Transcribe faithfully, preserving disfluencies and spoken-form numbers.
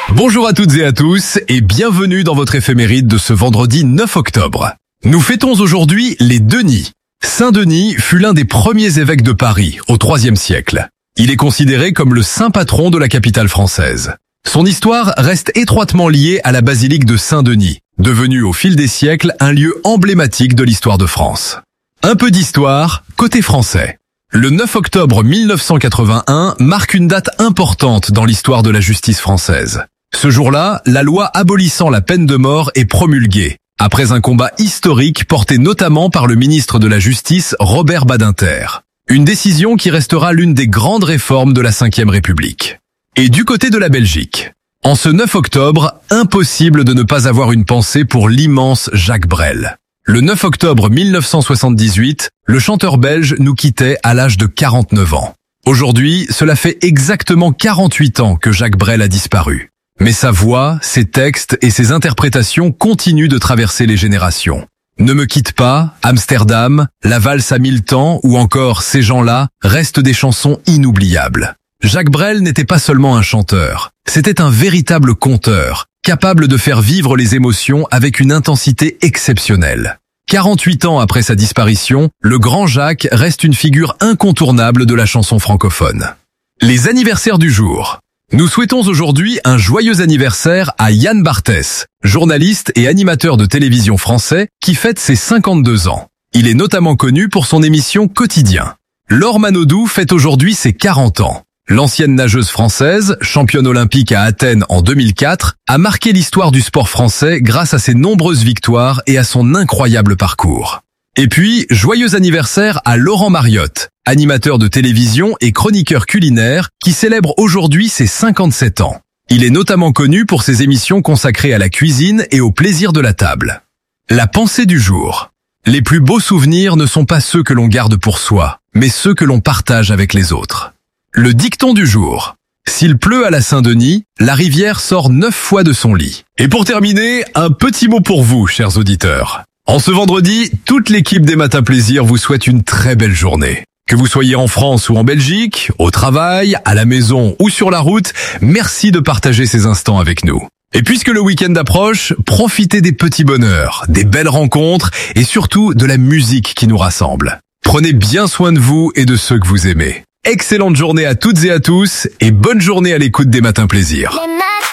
Bonjour à toutes et à tous et bienvenue dans votre éphéméride de ce vendredi neuf octobre. Nous fêtons aujourd'hui les Denis. Saint-Denis fut l'un des premiers évêques de Paris au troisième siècle. Il est considéré comme le saint patron de la capitale française. Son histoire reste étroitement liée à la basilique de Saint-Denis, devenue au fil des siècles un lieu emblématique de l'histoire de France. Un peu d'histoire, côté français. Le neuf octobre mille neuf cent quatre-vingt-un marque une date importante dans l'histoire de la justice française. Ce jour-là, la loi abolissant la peine de mort est promulguée, après un combat historique porté notamment par le ministre de la Justice Robert Badinter. Une décision qui restera l'une des grandes réformes de la cinquième République. Et du côté de la Belgique, en ce neuf octobre, impossible de ne pas avoir une pensée pour l'immense Jacques Brel. Le neuf octobre mille neuf cent soixante-dix-huit, le chanteur belge nous quittait à l'âge de quarante-neuf ans. Aujourd'hui, cela fait exactement quarante-huit ans que Jacques Brel a disparu. Mais sa voix, ses textes et ses interprétations continuent de traverser les générations. Ne me quitte pas, Amsterdam, La valse à mille temps ou encore Ces gens-là restent des chansons inoubliables. Jacques Brel n'était pas seulement un chanteur, c'était un véritable conteur, capable de faire vivre les émotions avec une intensité exceptionnelle. quarante-huit ans après sa disparition, le grand Jacques reste une figure incontournable de la chanson francophone. Les anniversaires du jour. Nous souhaitons aujourd'hui un joyeux anniversaire à Yann Barthès, journaliste et animateur de télévision français qui fête ses cinquante-deux ans. Il est notamment connu pour son émission Quotidien. Laure Manodou fête aujourd'hui ses quarante ans. L'ancienne nageuse française, championne olympique à Athènes en deux mille quatre, a marqué l'histoire du sport français grâce à ses nombreuses victoires et à son incroyable parcours. Et puis, joyeux anniversaire à Laurent Mariotte, animateur de télévision et chroniqueur culinaire qui célèbre aujourd'hui ses cinquante-sept ans. Il est notamment connu pour ses émissions consacrées à la cuisine et au plaisir de la table. La pensée du jour. Les plus beaux souvenirs ne sont pas ceux que l'on garde pour soi, mais ceux que l'on partage avec les autres. Le dicton du jour. S'il pleut à la Saint-Denis, la rivière sort neuf fois de son lit. Et pour terminer, un petit mot pour vous, chers auditeurs. En ce vendredi, toute l'équipe des Matins Plaisir vous souhaite une très belle journée. Que vous soyez en France ou en Belgique, au travail, à la maison ou sur la route, merci de partager ces instants avec nous. Et puisque le week-end approche, profitez des petits bonheurs, des belles rencontres et surtout de la musique qui nous rassemble. Prenez bien soin de vous et de ceux que vous aimez. Excellente journée à toutes et à tous et bonne journée à l'écoute des Matins Plaisir.